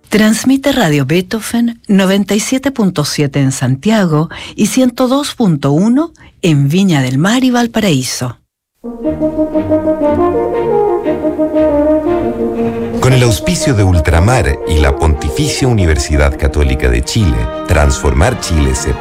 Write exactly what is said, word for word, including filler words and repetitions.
Transmite Radio Beethoven noventa y siete punto siete en Santiago y ciento dos punto uno en Viña del Mar y Valparaíso. Con el auspicio de Ultramar y la Pontificia Universidad Católica de Chile, Transformar Chile se